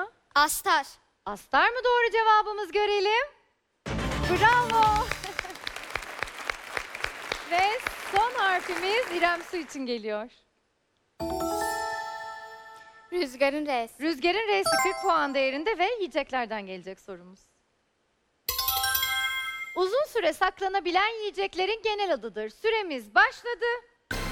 acaba? Astar. Astar mı doğru cevabımız, görelim. Bravo. Ve son harfimiz İrem Su için geliyor. Rüzgarın R'si. Rüzgarın R'si 40 puan değerinde ve yiyeceklerden gelecek sorumuz. Uzun süre saklanabilen yiyeceklerin genel adıdır. Süremiz başladı.